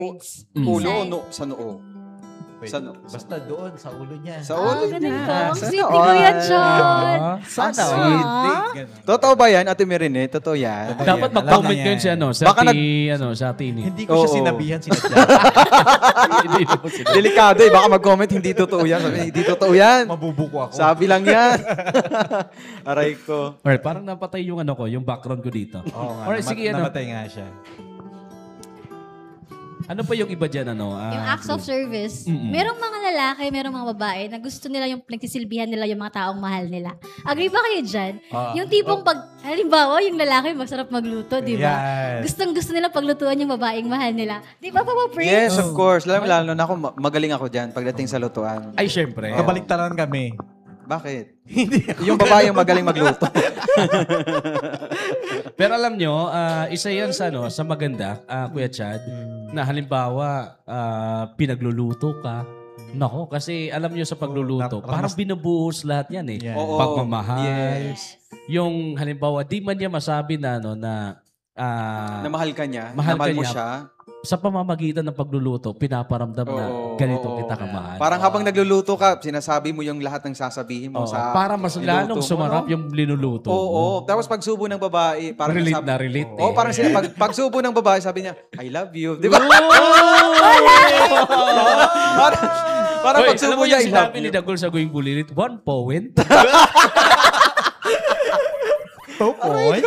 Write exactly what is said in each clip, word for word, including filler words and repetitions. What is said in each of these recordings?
Ulo o no, sa noo? Sa no, basta doon, sa ulo niya. Sa ulo ah, niya. Ang sweet ni Kuya John. Sana. Totoo ba yan, Ate Merinette? Totoo yan? Dapat mag-comment yun si ano, sa Baka ti, nag- ano, sa tini. Hindi ko siya Oo. sinabihan, sinadya. Hindi na po sila. Delikado eh. Baka mag-comment, hindi totoo yan. Sabi, hindi totoo yan. Mabubuko ako. Sabi lang yan. Aray ko. Alright, parang napatay yung ano ko, yung background ko dito. Oo nga, Alright, namat- sige, ano. namatay nga siya. Ano pa yung iba dyan, ano? ah, Yung acts of service, Mm-mm. merong mga lalaki, merong mga babae na gusto nila yung nagsisilbihan nila yung mga taong mahal nila. Agree ba kayo dyan? Ah. Yung tipong pag, halimbawa, yung lalaki masarap magluto, di ba? Yes. Gustong gusto nila paglutuan yung babaeng mahal nila. Di ba, Papa Prince? Yes, of course. Lalo, lalo na ako, ma- magaling ako dyan pagdating sa lutuan. Ay, syempre. Kabaliktaran kami. Bakit? Yung babae yung magaling magluto. Pero alam nyo, ah, isa yan sa, ano, sa maganda, ah, Kuya Chad, na halimbawa, ah, pinagluluto ka. Nako, kasi alam nyo sa pagluluto, Oh, parang ramas- binubuhos lahat yan eh. Yeah. Oo. Pagmamahal. Yes. Yung halimbawa, di man niya masabi na, ano, na, ah, Na mahal ka niya. Mahal na mahal ka mo niya. siya. sa pamamagitan ng pagluluto, pinaparamdam na Oo, ganito oo. kita kamahal. Parang habang nagluluto ka, sinasabi mo yung lahat ng sasabihin mo Oo, sa para mas niluto lalong mo, sumarap no? yung linuluto Oo, oo. mo. Tapos pagsubo ng babae, parang Relate sabi- na relate Oo, eh. parang sila, pag, pagsubo ng babae, sabi niya, I love you. Di ba? parang parang Hoy, alam pagsubo mo niya, yung I love sinabi you. ni Dagol sa Going Bulilit, one point. Two point?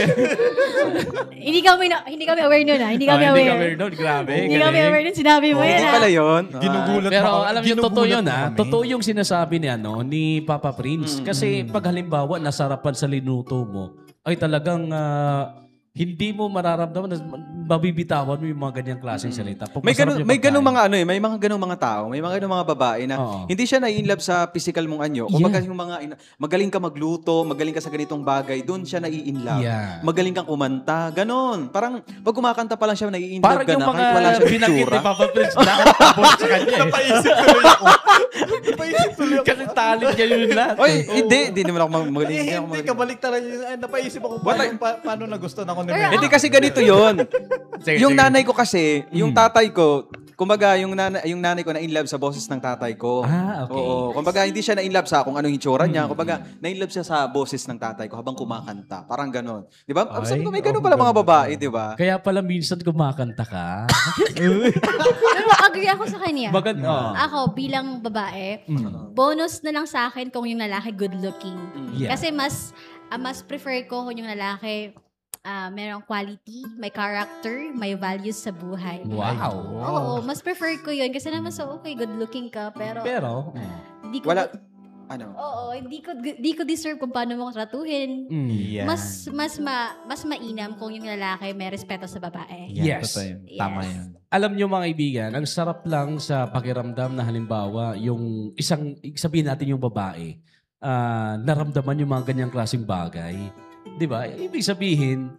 Hindi kami na, hindi kami aware nun ah. Hindi kami Ah, aware. Hindi kami nun, grabe. Hindi kami galing. aware nun. Sinabi mo yan Hindi ah. pala yun. Ginugulat Pero mo kami. alam niyo, totoo Ginugulat yun mo ah. kami. Totoo yung sinasabi ni, ano, ni Papa Prince. Kasi pag halimbawa, nasarapan sa linuto mo, ay talagang ah, hindi mo mararamdaman na mabibitawan mo yung mga ganyang klaseng salita. Pag May masarap ganun, yung may ganung pagkain. mga ano eh, may mga ganung mga tao, may mga ganung mga babae na Oo. hindi siya nai-inlove sa physical mong anyo. Kung Yeah. yung mga ina- magaling ka magluto, magaling ka sa ganitong bagay, doon siya nai-inlove. Yeah. Magaling kang kumanta, ganon. Parang pag kumakanta pa lang siya, nai-inlove Parang ka yung na mga kahit wala siyang binanggit itsura. ni Papa Prince, nakakapon sa kanya eh. Napaisip tuloy ako. Napaisip tuloy ako. Kasi talent niya yun lahat. Oy, hindi, hindi naman ako mag- Eh, magaling. hindi ako hindi, magaling. kabaliktaran yun. Ay, napaisip ako What paano, pa, paano nagustuhan ako ni Pero Mel. Hindi kasi ganito 'yon. Sige, Yung sige. nanay ko kasi, yung tatay ko, kumbaga yung nanay, yung nanay ko na in love sa boses ng tatay ko. Ah, okay. Oo, kumbaga hindi siya na in love sa kung anong hitsura niya, kumbaga na in love siya sa boses ng tatay ko habang kumakanta. Parang ganon. 'Di ba? Ay, Sabi ko may ganon pala mga babae, 'di ba? Kaya pala minsan kumakanta ka. Pero agree ako sa kanya. Maganda. Oh. Ako bilang babae, Mm. bonus na lang sa akin kung yung lalaki good looking. Yeah. Kasi mas ah, mas prefer ko kung yung lalaki ah, merong quality, may character, may values sa buhay. Wow. Oo, mas prefer ko yun kasi naman so okay, good looking ka pero Pero, hindi ko Wala ano? Oo, hindi ko hindi ko deserve kung paano mo ko tratuhin. mm. Yeah. Mas mas ma, mas mainam kung yung lalaki may respeto sa babae. Yeah, Yes. totoo yun. Tama Yes. yun. Alam nyo mga kaibigan, ang sarap lang sa pakiramdam na halimbawa, yung isang, sabihin natin yung babae, ah, naramdaman yung mga ganyang klaseng bagay. Di ba? Ibig sabihin,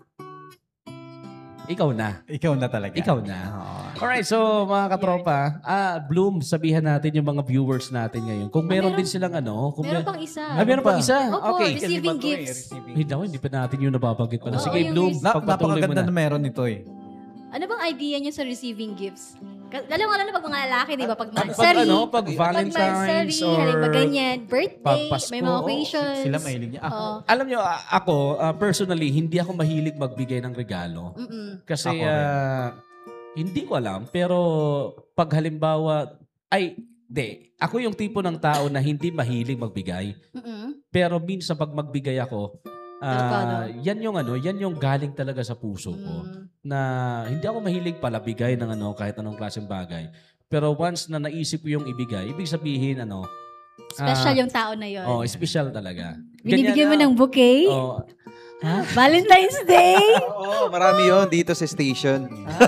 ikaw na. Ikaw na talaga. Ikaw na. Alright, so mga katropa, ah, Bloom, sabihan natin yung mga viewers natin ngayon. Kung meron, meron- din silang ano, kung Meron mer- pang isa. Ah, meron pang isa? Opo, Okay. receiving gifts. Hindi ako, hindi pa natin yung nababanggit pala. Oo, Sige, yung Bloom, rec- Na, pagpatuloy mo napakaganda na. na meron ito eh. Ano bang idea niyo sa receiving gifts? Ka- Lalo nga na pag mga lalaki, di ba? Pag Pag, monthsary, ano, pag pag Valentine's monthsary, or... halimbawa ganyan, birthday, pagpasko, may mga oo, occasions. Sila mahilig niya. Ako, Oo. Alam nyo, a- ako, ah, personally, hindi ako mahilig magbigay ng regalo. Mm-mm. Kasi, Ako rin. ah, hindi ko alam. Pero, pag halimbawa, ay, di. Ako yung tipo ng tao na hindi mahilig magbigay. Mm-mm. Pero minsan pag magbigay ako, ah, yan yung ano, yan yung galing talaga sa puso ko. Mm. Na hindi ako mahilig pala bigay ng ano, kahit anong klaseng bagay. Pero once na naisip ko yung ibigay, ibig sabihin, ano, Special ah, yung tao na yun. oh, special talaga. Binibigyan mo Ganyan, ng bouquet? ah, oh, Valentine's Day? Oo, marami 'yon dito sa station.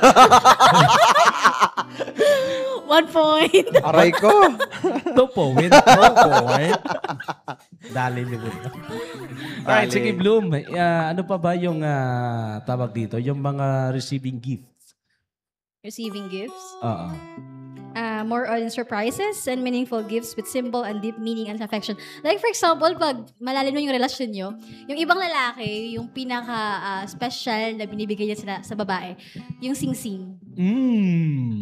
One point. Aray ko. to po, win. dali libot. Alright, Dali. sige, Bloom. Ah, ano pa ba yung ah, tawag dito? Yung mga receiving gifts. Receiving gifts? Oo. Uh, more on surprises and meaningful gifts with simple and deep meaning and affection. Like for example, pag malalim mo yung relasyon nyo, yung ibang lalaki, yung pinaka-special na binibigay niya sa, sa babae, yung sing-sing. Mm.